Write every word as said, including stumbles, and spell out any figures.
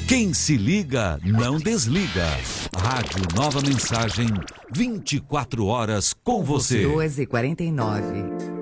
Quem se liga, não desliga. Rádio Nova Mensagem, vinte e quatro horas com você. doze e quarenta e nove.